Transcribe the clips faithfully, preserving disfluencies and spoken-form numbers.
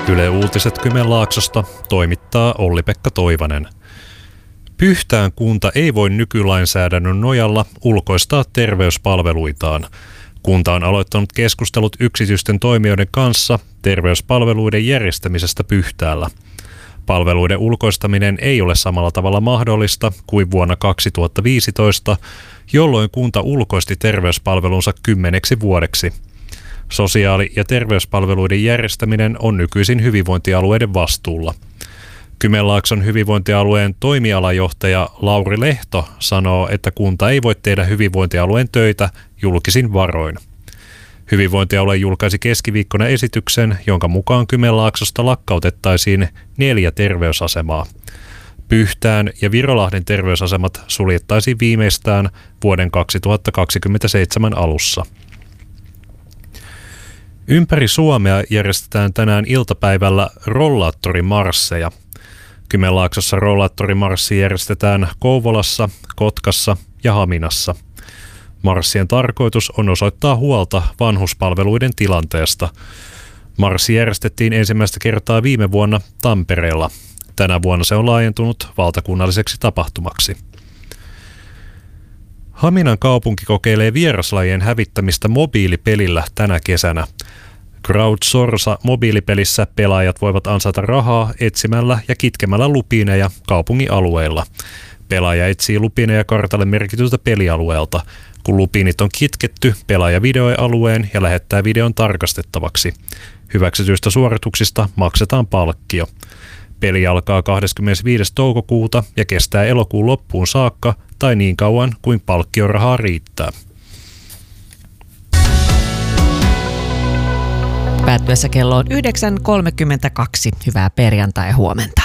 Yle Uutiset Kymenlaaksosta toimittaa Olli-Pekka Toivanen. Pyhtään kunta ei voi nykylainsäädännön nojalla ulkoistaa terveyspalveluitaan. Kunta on aloittanut keskustelut yksityisten toimijoiden kanssa terveyspalveluiden järjestämisestä Pyhtäällä. Palveluiden ulkoistaminen ei ole samalla tavalla mahdollista kuin vuonna kaksituhattaviisitoista, jolloin kunta ulkoisti terveyspalvelunsa kymmeneksi vuodeksi. Sosiaali- ja terveyspalveluiden järjestäminen on nykyisin hyvinvointialueiden vastuulla. Kymenlaakson hyvinvointialueen toimialajohtaja Lauri Lehto sanoo, että kunta ei voi tehdä hyvinvointialueen töitä julkisin varoin. Hyvinvointialue julkaisi keskiviikkona esityksen, jonka mukaan Kymenlaaksosta lakkautettaisiin neljä terveysasemaa. Pyhtään ja Virolahden terveysasemat suljettaisiin viimeistään vuoden kaksituhattakaksikymmentäseitsemän alussa. Ympäri Suomea järjestetään tänään iltapäivällä rollaattorimarsseja. Kymenlaaksossa rollaattorimarssi järjestetään Kouvolassa, Kotkassa ja Haminassa. Marssien tarkoitus on osoittaa huolta vanhuspalveluiden tilanteesta. Marssi järjestettiin ensimmäistä kertaa viime vuonna Tampereella. Tänä vuonna se on laajentunut valtakunnalliseksi tapahtumaksi. Haminan kaupunki kokeilee vieraslajien hävittämistä mobiilipelillä tänä kesänä. Crowdsourca mobiilipelissä pelaajat voivat ansata rahaa etsimällä ja kitkemällä lupiineja kaupungin alueilla. Pelaaja etsii lupiineja kartalle merkityltä pelialueelta. Kun lupiinit on kitketty, pelaaja videoi alueen ja lähettää videon tarkastettavaksi. Hyväksytyistä suorituksista maksetaan palkkio. Peli alkaa kahdeskymmenesviides toukokuuta ja kestää elokuun loppuun saakka tai niin kauan kuin palkkiorahaa riittää. Päättyessä kello on yhdeksän kolmekymmentäkaksi. Hyvää perjantai-huomenta.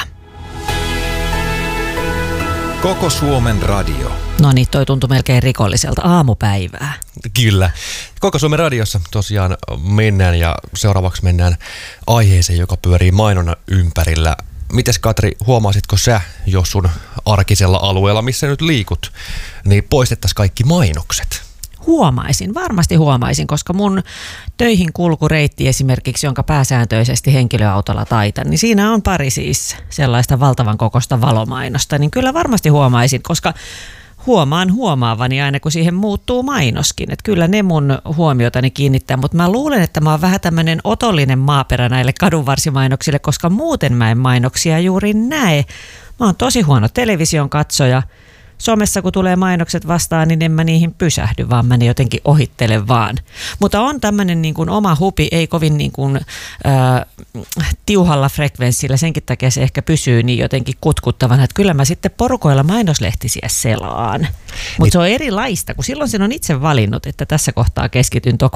Koko Suomen radio. No niin, toi tuntui melkein rikolliselta aamupäivää. Kyllä. Koko Suomen radiossa tosiaan mennään ja seuraavaksi mennään aiheeseen, joka pyörii mainonnan ympärillä. Mites Katri, huomaasitko sä, jos sun arkisella alueella, missä nyt liikut, niin poistettaisiin kaikki mainokset? Huomaisin, varmasti huomaisin, koska mun töihin kulkureitti esimerkiksi, jonka pääsääntöisesti henkilöautolla taitan, niin siinä on pari siis sellaista valtavan kokoista valomainosta, niin kyllä varmasti huomaisin, koska huomaan huomaavani aina, kun siihen muuttuu mainoskin. Että kyllä ne mun huomiotani kiinnittää, mutta mä luulen, että mä oon vähän tämmöinen otollinen maaperä näille kadunvarsimainoksille, koska muuten mä en mainoksia juuri näe. Mä oon tosi huono television katsoja. Somessa kun tulee mainokset vastaan, niin en mä niihin pysähdy, vaan mä ne jotenkin ohittelen vaan. Mutta on tämmöinen niin kuin oma hupi, ei kovin niin kuin, äh, tiuhalla frekvenssillä, senkin takia se ehkä pysyy niin jotenkin kutkuttavana, että kyllä mä sitten porukoilla mainoslehtisiä selaan. Mutta niin, se on erilaista, kun silloin sen on itse valinnut, että tässä kohtaa keskityn